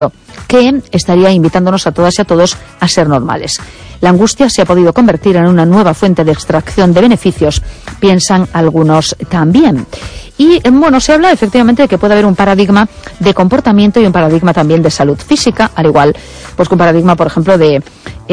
que estaría invitándonos a todas y a todos a ser normales. La angustia se ha podido convertir en una nueva fuente de extracción de beneficios, piensan algunos también. Y bueno, se habla efectivamente de que puede haber un paradigma de comportamiento y un paradigma también de salud física, al igual pues que un paradigma, por ejemplo, de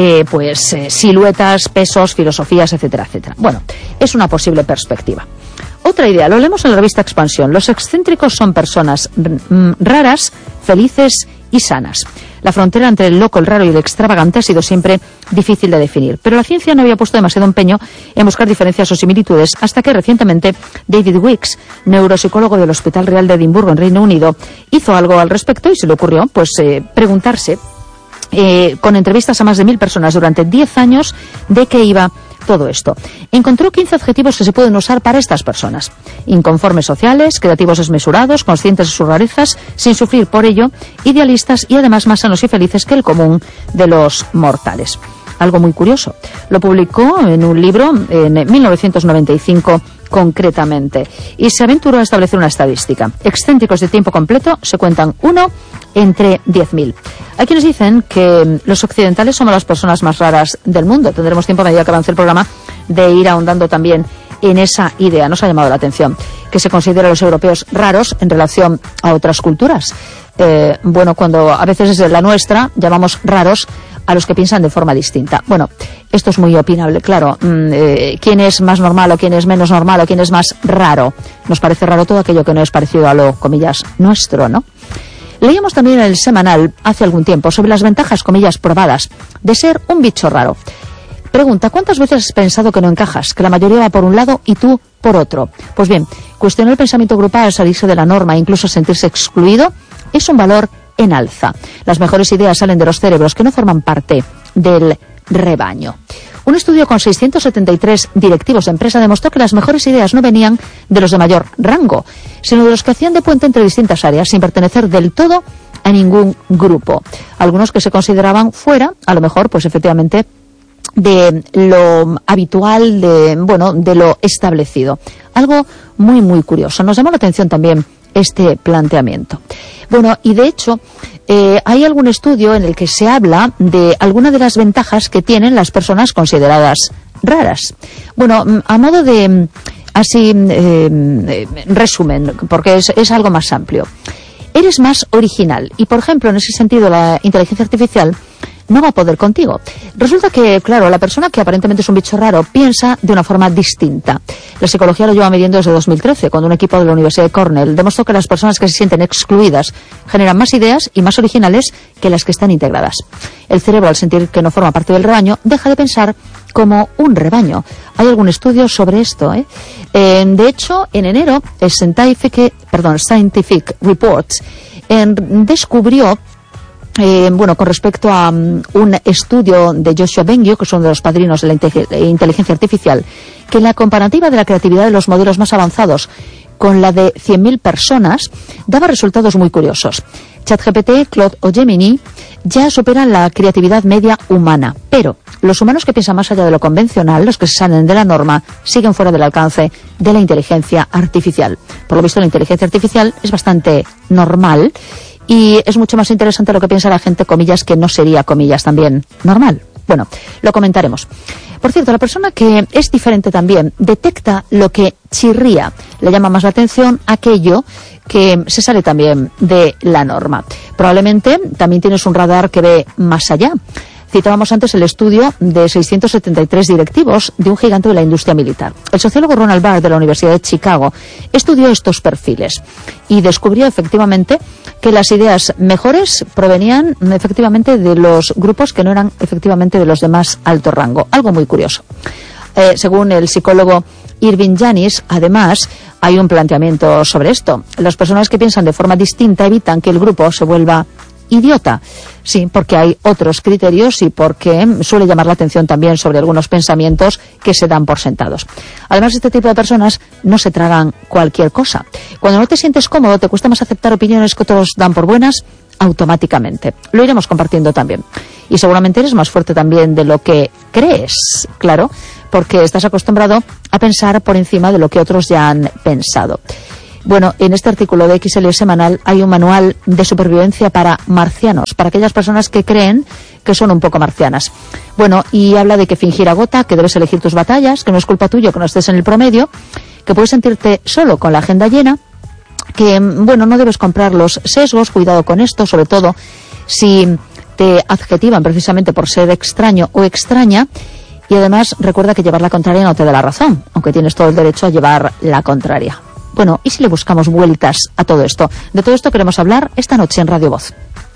siluetas, pesos, filosofías, etcétera, etcétera. Bueno, es una posible perspectiva. Otra idea, lo leemos en la revista Expansión. Los excéntricos son personas raras, felices y sanas. La frontera entre el loco, el raro y el extravagante ha sido siempre difícil de definir, pero la ciencia no había puesto demasiado empeño en buscar diferencias o similitudes hasta que recientemente David Weeks, neuropsicólogo del Hospital Real de Edimburgo en Reino Unido, hizo algo al respecto y se le ocurrió preguntarse con entrevistas a más de 1.000 personas durante 10 años de qué iba todo esto. Encontró 15 adjetivos que se pueden usar para estas personas: inconformes sociales, creativos desmesurados, conscientes de sus rarezas, sin sufrir por ello, idealistas y además más sanos y felices que el común de los mortales. Algo muy curioso. Lo publicó en un libro en 1995 concretamente y se aventuró a establecer una estadística. Excéntricos de tiempo completo se cuentan 1 entre 10.000. Hay quienes dicen que los occidentales somos las personas más raras del mundo. Tendremos tiempo, a medida que avance el programa, de ir ahondando también en esa idea. Nos ha llamado la atención que se considera a los europeos raros en relación a otras culturas. Cuando a veces es la nuestra, llamamos raros a los que piensan de forma distinta. Bueno, esto es muy opinable, claro. ¿Quién es más normal o quién es menos normal o quién es más raro? Nos parece raro todo aquello que no es parecido a lo, comillas, nuestro, ¿no? Leíamos también en el Semanal hace algún tiempo sobre las ventajas, comillas, probadas de ser un bicho raro. Pregunta, ¿cuántas veces has pensado que no encajas? Que la mayoría va por un lado y tú por otro. Pues bien, cuestionar el pensamiento grupal, salirse de la norma e incluso sentirse excluido es un valor en alza. Las mejores ideas salen de los cerebros que no forman parte del rebaño. Un estudio con 673 directivos de empresa demostró que las mejores ideas no venían de los de mayor rango, sino de los que hacían de puente entre distintas áreas sin pertenecer del todo a ningún grupo. Algunos que se consideraban fuera, a lo mejor, pues efectivamente, de lo habitual, de lo establecido. Algo muy, muy curioso. Nos llamó la atención también este planteamiento. Bueno, y de hecho, hay algún estudio en el que se habla de alguna de las ventajas que tienen las personas consideradas raras. Bueno, a modo de, resumen, porque es algo más amplio. Eres más original y, por ejemplo, en ese sentido, la inteligencia artificial no va a poder contigo. Resulta que, claro, la persona que aparentemente es un bicho raro piensa de una forma distinta. La psicología lo lleva midiendo desde 2013, cuando un equipo de la Universidad de Cornell demostró que las personas que se sienten excluidas generan más ideas y más originales que las que están integradas. El cerebro, al sentir que no forma parte del rebaño, deja de pensar como un rebaño. Hay algún estudio sobre esto, ¿eh? De hecho, en enero, el Scientific Reports descubrió con respecto a un estudio de Joshua Bengio, que es uno de los padrinos de la inteligencia artificial, que la comparativa de la creatividad de los modelos más avanzados con la de 100.000 personas daba resultados muy curiosos. ChatGPT, Claude o Gemini ya superan la creatividad media humana, pero los humanos que piensan más allá de lo convencional, los que se salen de la norma, siguen fuera del alcance de la inteligencia artificial. Por lo visto, la inteligencia artificial es bastante normal y es mucho más interesante lo que piensa la gente, comillas, que no sería, comillas, también normal. Bueno, lo comentaremos. Por cierto, la persona que es diferente también detecta lo que chirría. Le llama más la atención aquello que se sale también de la norma. Probablemente también tienes un radar que ve más allá. Citábamos antes el estudio de 673 directivos de un gigante de la industria militar. El sociólogo Ronald Barr de la Universidad de Chicago estudió estos perfiles y descubrió efectivamente que las ideas mejores provenían efectivamente de los grupos que no eran efectivamente de los de más alto rango. Algo muy curioso. Según el psicólogo Irving Janis, además, hay un planteamiento sobre esto. Las personas que piensan de forma distinta evitan que el grupo se vuelva idiota. Sí, porque hay otros criterios y porque suele llamar la atención también sobre algunos pensamientos que se dan por sentados. Además, este tipo de personas no se tragan cualquier cosa. Cuando no te sientes cómodo, te cuesta más aceptar opiniones que otros dan por buenas automáticamente. Lo iremos compartiendo también. Y seguramente eres más fuerte también de lo que crees, claro, porque estás acostumbrado a pensar por encima de lo que otros ya han pensado. Bueno, en este artículo de XL Semanal hay un manual de supervivencia para marcianos, para aquellas personas que creen que son un poco marcianas. Bueno, y habla de que fingir agota, que debes elegir tus batallas, que no es culpa tuya que no estés en el promedio, que puedes sentirte solo con la agenda llena, que, bueno, no debes comprar los sesgos, cuidado con esto, sobre todo si te adjetivan precisamente por ser extraño o extraña. Y además recuerda que llevar la contraria no te da la razón, aunque tienes todo el derecho a llevar la contraria. Bueno, ¿y si le buscamos vueltas a todo esto? De todo esto queremos hablar esta noche en Radio Voz.